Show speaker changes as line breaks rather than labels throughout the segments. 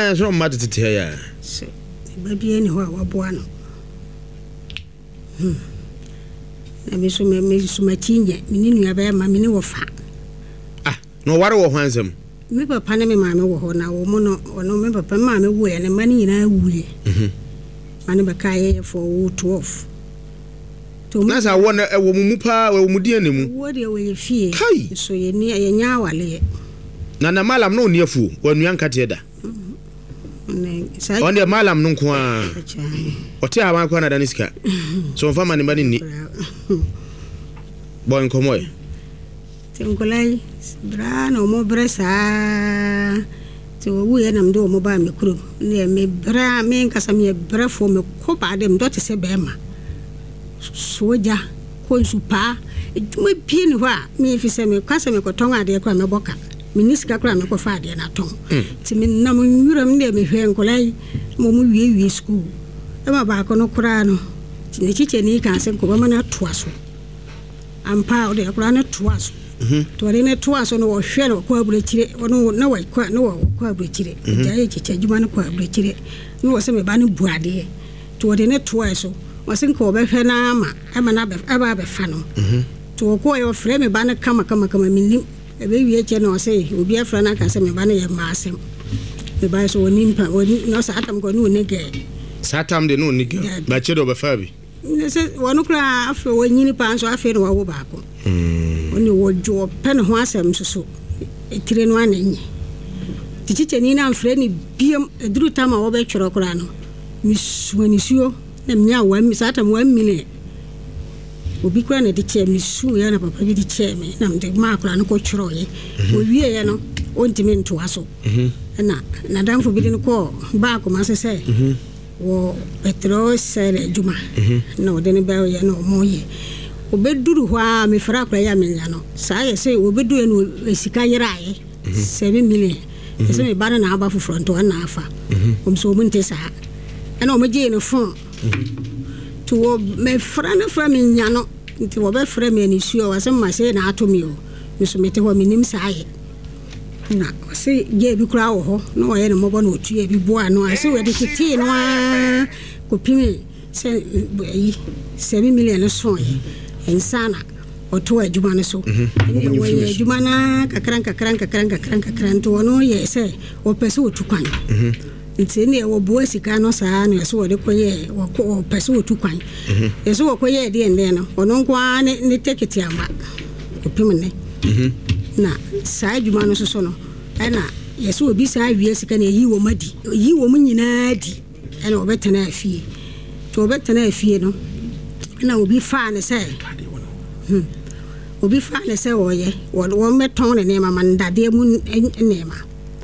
so mad to tell ya.
Baby anyhow wabuano. Na me so machinye, mininu ya bema mini wofa.
No ware wo hwansem.
Me papa na me maame wo ho na wo mo no ono me papa maame wo ya ne mani nyina wuye. Mane bakaye for 12.
Na sa wo na wo mumu pa wo mu die nemu.
Wo de wo ye fie. So ye ni ye nya wale.
Na malam no ni afu, wo nuan kate da. On the malam no kwa. Ote awan kwa na daniska. So mfa mani bani ni. Boy nkomoy.
Tenkolai bra no mo bresa. Te wo ye nam do mo ba me kuro. Ne me bra me nkasa me bra fo me ko ba dem do te se be ma. Soja ko nsupa. Ejuma pie ni ho a me fi se me kwasa me ko ton ade kwa me boka. Miniska kura me ko fa ade na ton. Ti me nam nwuram ne me hwe nkolai mo mu wie school. E ma ba ko no kura no. Ti ne chiche ni kan se ko ba ma na toaso. Ampa o de kura na toaso. To re na toaso no wo hwe no ko aburechire ono na wa kwa no wo ko aburechire. Jaye chiche juma no ko aburechire. No wo se me ba no buade. To re na toaso. Wasin ko be hwe na ama na be aba be fa no. To ko yo frɛ me ba na kama minim. Ebe wie che no say obi afra na kan say me ba na ye maasem. Me ba so oni mpa oni no sa atam ko no ne ge.
Satam de no ni ge. Ba che do be fa bi.
Ne se wonu kra afa wonyini pa nso afa no wo ba ko. Oni wo jo pen ho asem so etire no anenye. Tichiche ni na mfre ni biem eduru tama wo be tworo kra no. Misuani suo na mnya wa mi satam 1 million. Obi kura na de che mi su ya na papa bi de che me na mde ma kura no ko tworo ye. O wie ye no ontimi nto aso. Na danfo bi de no ko ba ko ma se wo petro sele juma. Na o de ne ba ye no mo ye. Obeduru ho a me fra kura ya me nya no. Sa ye se obedu ye no esika yera ye. 7 million. Ese me ba na aba fufuro nto na afa. So mo nte sa. Na o meje no fon. To me fra me nya no nti wo be fra me ani suo wa se ma se na atomi o me so mete ho me nim sa ye na se je bi kura wo ho no ye no mo bo no tue bi bo ano ase we de titi no a ko pimi se 7 million so ye ensana o to adwuma no so ni wo ye adwuma na kakran to no ye se o pese o tukwan nti ne wo bo sika no saa no so wo de koye wo pese wo tukwan eso wo koye de ende no ono kwa ne teketi amba opimne na saa adwuma no so no ana yeso obi saa wie sika na yi wo madi yi wo munyina di ana obetena afie to obetena afie no na obi fa ne se obi fa ne se wo ye wo meton ne ma mandade mu ne ma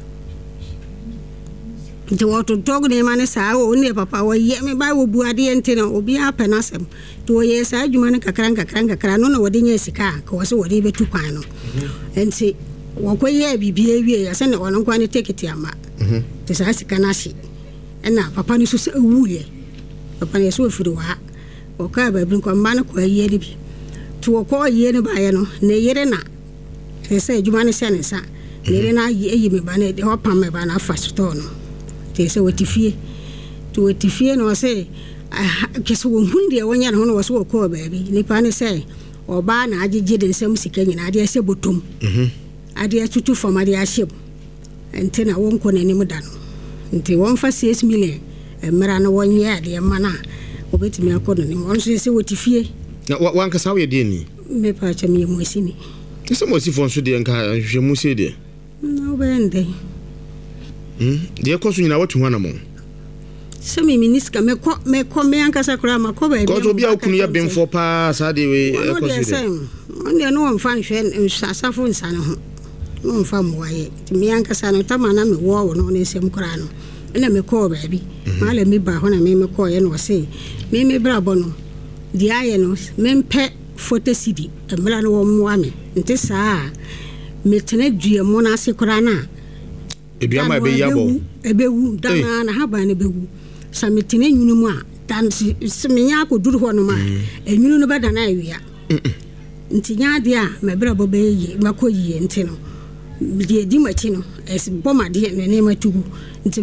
nti woto togu ne mane saa o ne papa wo ye me ba wo buade ente na obi apenasem to ye saa adwuma ne kakran no na wode nya sika ka wo se wode betu kwan no enti wo koye bibie wie ya se ne wono kwa ne teketi ama te saa sika na hye na papa ne so se wuye papa ne so firi wa o ka ba bi ko mba ne ko ye di bi to wo ko ye ne ba ye no ne yere na se adwuma ne se ne sa ne yere na yi me ba ne ho pam me ba na fa store no te se wotifie to wotifie no se keso wo hunde wonya no no wo so ko baabi nipa ne se oba na agege de nsam sika nyina ade se botom ade tutu fam ade ahyem ente na won ko nanim da no nti won fa 6 million emra na wonye ade mana obetimi akodo ni won so se wotifie
na wan ka sawo ye de ni
me pa cha mi mo sini
te se mo si fon so de nka hwe mu se de
no bende
de ko so nyina watu hwana mo
se mi miniska me ko me ankasa kura ma ko ba bi
ko obi akunu ya benfo pa sa de we
ko so de onde no mfa hwe asafo nsane ho no mfa mo waye ti me ankasa no tamana me wo no ne sem kura no na me ko ba bi mala mi ba ho na me ko ye no se me bra bo no di aye no me mpe photo cd emla no wo mo ame nti saa me tene due mo na se kura na
ebi ama be yabo
ebewu dana na haba na bewu sametine nyunu mu a dan semenya akoduru ho no ma enyunu no beda na awia nti nya de a mebra bo be yi makoyi nti no de di machi no es bomade ne ne matugu nti